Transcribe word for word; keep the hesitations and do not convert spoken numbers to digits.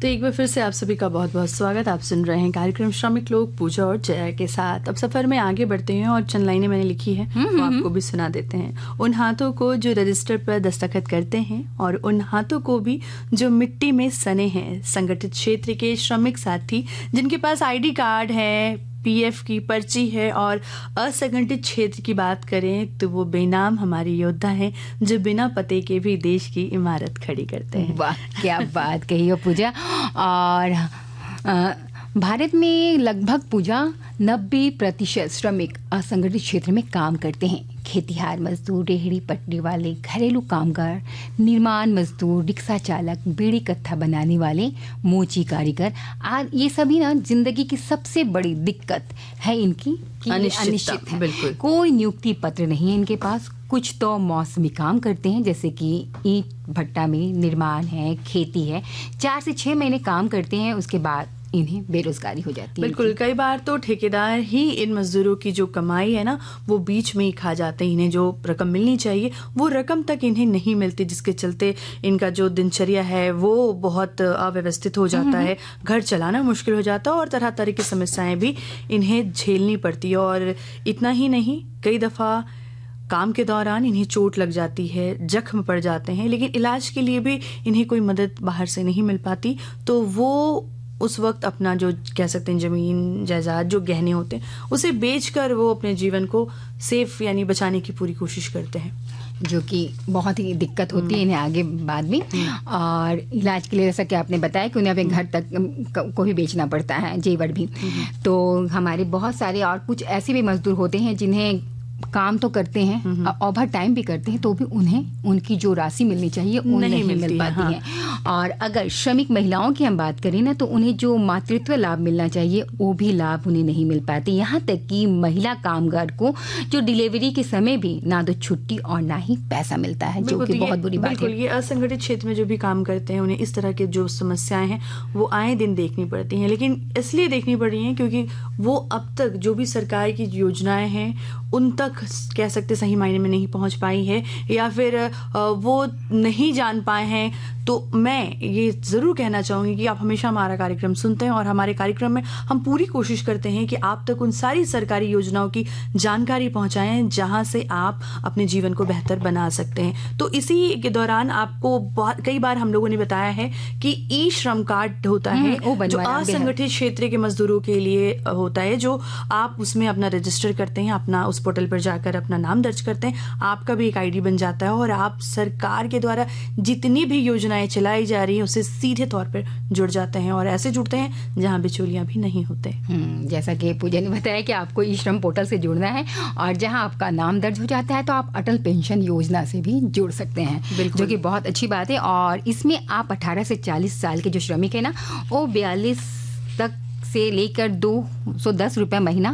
तो एक बार फिर से आप सभी का बहुत बहुत स्वागत। आप सुन रहे हैं कार्यक्रम श्रमिक लोग पूजा और जया के साथ। अब सफर में आगे बढ़ते हैं और चंद लाइनें मैंने लिखी है वो आपको भी सुना देते हैं। उन हाथों को जो रजिस्टर पर दस्तखत करते हैं और उन हाथों को भी जो मिट्टी में सने हैं, संगठित क्षेत्र के श्रमिक साथी जिनके पास आईडी कार्ड है, पीएफ की पर्ची है और असंगठित क्षेत्र की बात करें तो वो बेनाम हमारे योद्धा हैं जो बिना पते के भी देश की इमारत खड़ी करते हैं। वाह, क्या बात कही हो पूजा। और आ, भारत में लगभग पूजा नब्बे प्रतिशत श्रमिक असंगठित क्षेत्र में काम करते हैं। खेतिहार मजदूर, रेहड़ी पटरी वाले, घरेलू कामगार, निर्माण मजदूर, रिक्शा चालक, बीड़ी कत्था बनाने वाले, मोची कारीगर, आज ये सभी ना जिंदगी की सबसे बड़ी दिक्कत है इनकी अनिश्चित है। बिल्कुल। कोई नियुक्ति पत्र नहीं है इनके पास। कुछ तो मौसमी काम करते हैं जैसे कि ईंट भट्टा में निर्माण है, खेती है। चार से छह महीने काम करते हैं, उसके बाद इन्हें बेरोजगारी हो जाती है। बिल्कुल, कई बार तो ठेकेदार ही इन मजदूरों की जो कमाई है ना वो बीच में ही खा जाते हैं। इन्हें जो रकम मिलनी चाहिए वो रकम तक इन्हें नहीं मिलती, जिसके चलते इनका जो दिनचर्या है वो बहुत अव्यवस्थित हो जाता है, घर चलाना मुश्किल हो जाता है और तरह तरह की समस्याएं भी इन्हें झेलनी पड़ती है। और इतना ही नहीं, कई दफ़ा काम के दौरान इन्हें चोट लग जाती है, जख्म पड़ जाते हैं, लेकिन इलाज के लिए भी इन्हें कोई मदद बाहर से नहीं मिल पाती। तो वो उस वक्त अपना जो कह सकते हैं जमीन जायदाद, जो गहने होते हैं, उसे बेचकर वो अपने जीवन को सेफ यानी बचाने की पूरी कोशिश करते हैं, जो कि बहुत ही दिक्कत होती है इन्हें आगे बाद में। और इलाज के लिए जैसा कि आपने बताया कि उन्हें अपने घर तक को भी बेचना पड़ता है, जेवर भी। तो हमारे बहुत सारे और कुछ ऐसे भी मजदूर होते हैं जिन्हें काम तो करते हैं, ओवर टाइम भी करते हैं, तो भी उन्हें उनकी जो राशि मिलनी चाहिए वो नहीं, नहीं मिल पाती है। हाँ। और अगर श्रमिक महिलाओं की हम बात करें ना, तो उन्हें जो मातृत्व लाभ मिलना चाहिए वो भी लाभ उन्हें नहीं मिल पाते। यहाँ तक कि महिला कामगार को जो डिलीवरी के समय भी ना तो छुट्टी और ना ही पैसा मिलता है, जो कि बहुत बुरी बात है। ये असंगठित क्षेत्र में जो भी काम करते हैं उन्हें इस तरह के जो समस्याएं हैं वो आए दिन देखनी पड़ती हैं, लेकिन इसलिए देखनी पड़ रही हैं क्योंकि वो अब तक जो भी सरकार की योजनाएं हैं उन तक कह सकते सही मायने में नहीं पहुंच पाई है, या फिर वो नहीं जान पाए हैं। तो मैं ये जरूर कहना चाहूंगी कि आप हमेशा हमारा कार्यक्रम सुनते हैं और हमारे कार्यक्रम में हम पूरी कोशिश करते हैं कि आप तक उन सारी सरकारी योजनाओं की जानकारी पहुंचाएं जहां से आप अपने जीवन को बेहतर बना सकते हैं। तो इसी के दौरान आपको कई बार हम लोगों ने बताया है कि ई श्रम कार्ड होता है जो असंगठित क्षेत्र के मजदूरों के लिए होता है, जो आप उसमें अपना रजिस्टर करते हैं, अपना उस पोर्टल पर जाकर अपना नाम दर्ज करते हैं, आपका भी एक आईडी बन जाता है और आप सरकार के द्वारा जितनी भी योजनाएं चलाई जा रही है उससे सीधे तौर पर जुड़ जाते हैं और ऐसे जुड़ते हैं जहां बिचौलियां भी नहीं होते। जैसा कि पूजा ने बताया कि आपको ई श्रम पोर्टल से जुड़ना है और जहां आपका नाम दर्ज हो जाता है तो आप अटल पेंशन योजना से भी जुड़ सकते हैं, जो कि बहुत अच्छी बात है। और इसमें आप अठारह से चालीस साल के जो श्रमिक है ना, वो बयालीस तक से लेकर दो सौ दस रुपये महीना